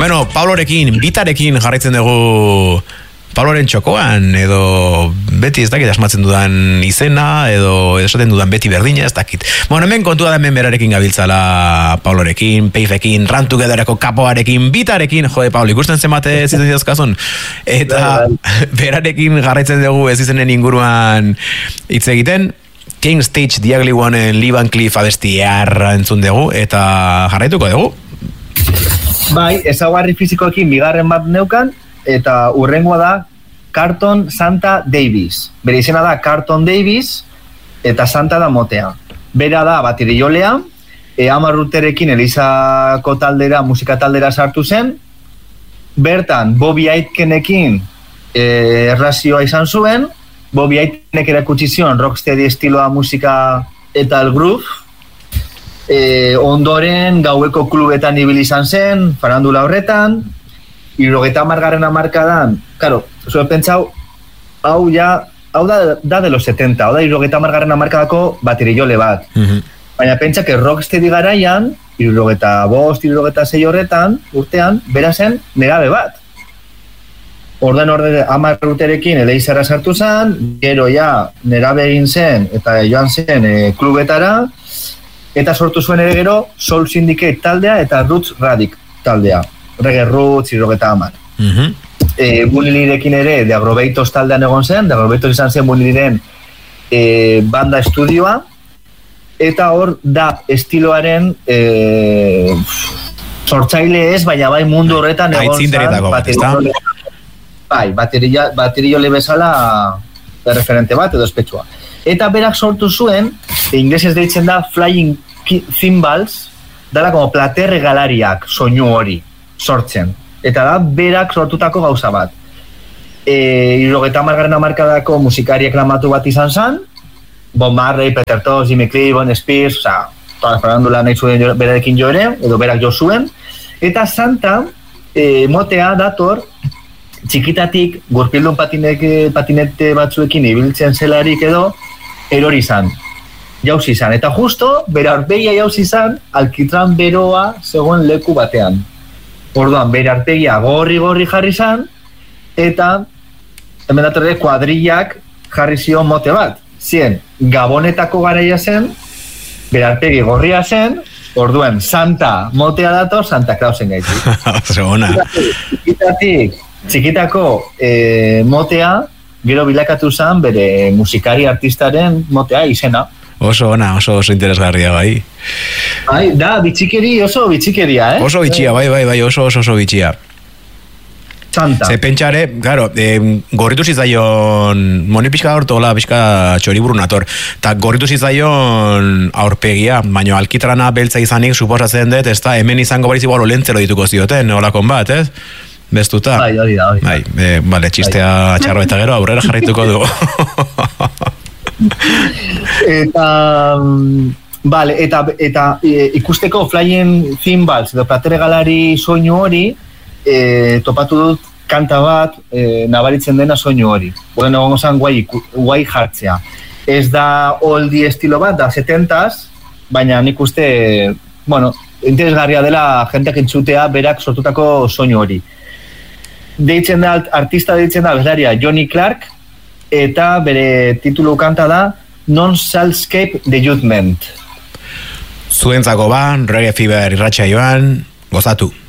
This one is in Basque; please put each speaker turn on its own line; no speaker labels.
Bueno, Pablorekin, bitarekin jarraitzen dugu Pabloren txokoan, edo beti ez dakit asmatzen dudan izena, edo esaten dudan beti berdina, ez dakit. Bueno, hemen kontua da hemen berarekin gabiltzala Pablorekin, Peifekin, Run Togethereko kapoarekin, bitarekin, jode, Pablo, ikusten zenbate zitzen didazkazun. Eta berarekin jarraitzen dugu ez izenen inguruan hitz egiten, King Stage, The Ugly One-en Lee Van Cleef abestiarra entzun dugu, eta jarraituko dugu.
Bai, ezaugarri fizikoekin bigarren bat neukan, eta urrengoa da Carlton Santa Davis. Bere izena da Carlton Davis eta Santa da motea. Bera da bateriolea, 10 urterekin Elizako taldera, musika taldera sartu zen. Bertan Bobby Aitkenekin erlazioa izan zuen. Bobby Aitkenek erakutsi zion rocksteady estiloa musika eta el groove. Ondoren gaueko klubetan ibili izan zen, farandula horretan. 70 hamarkadan, claro, zuen pentsau, hau da de los 70, hau da 70 hamarkadako bateriole bat. Baina pentsa que rocksteady garaian, 75, 76 horretan, urtean, bera zen nerabe bat. Orden 10 urterekin Eleizara sartu zen, gero ja nerabe egin zen, eta joan zen klubetara, eta sortu zuen ere gero Soul Syndicate taldea eta Roots Radic taldea. Reggae Roots, 70. Bunilirekin ere The Agroveitos taldean egon zen, The Agroveitos izan zen Buniliren banda estudioa, eta hor da estiloaren sortzaile ez, baina bai mundu horretan egon zen bateriole bezala referente bat edo espetsua. Eta berak sortu zuen, inglesez deitzen da Flying Cymbals, dala como plater regalariak soinu hori sortzen. Eta da, berak sortutako gauza bat. 70 hamarkadako musikari aklamatu bat izan zen, Bob Marley, Peter Tosh, Jimmy Cliff, Bon Spears, toda farandula nahi zuen berarekin jo ere, edo berak jo zuen. Eta Santa motea dator, txikitatik, gurpildun patinete batzuekin ibiltzen zelarik edo, erori izan. Jauzi izan. Eta justo, bera arpegia jauzi izan, alkitran beroa zegoen leku batean. Orduan, bere arpegia gorri jarri zan, eta hemen datorre kuadrillak jarri zion mote bat. Zien, Gabonetako garaia zen, bere arpegi gorria zen, orduan, Santa motea dator, Santa Clausen gaitu. Txikitako motea, gero bilakatu zen, bere musikari artistaren motea izena.
Oso ona, oso interesgarria, bai.
Bai, da, oso bitxikeria,
Oso bitxia, bai, oso bitxia.
Santa.
Ze pentsare, claro, gorritu zitzaion, moni pixka hortola, pixka txoriburu nator, eta gorritu zitzaion aurpegia, baina alkitrana beltza izanik, suposatzen dut, ez da, hemen izango bariz igual olentzero dituko zioten, olakon bat, ez? Bestuta?
Bai, hori da.
Bale, txistea txarro eta gero, aurrera jarraituko du.
Eta ikusteko Flying Cymbals edo platere galari soinu hori, topatu dut kanta bat nabaritzen dena soinu hori. Bueno, egongo zen guai jartzea. Ez da oldie estilo bat, da 70s, baina nik uste, bueno, interesgarria dela jenteak entzutea berak sortutako soinu hori. Artista deitzen da bezlaria Johnny Clark, eta bere titulu kanta da Non-Soulscape The Judgment.
Zuentzako ba, Reggae Fever irratxa joan, gozatu.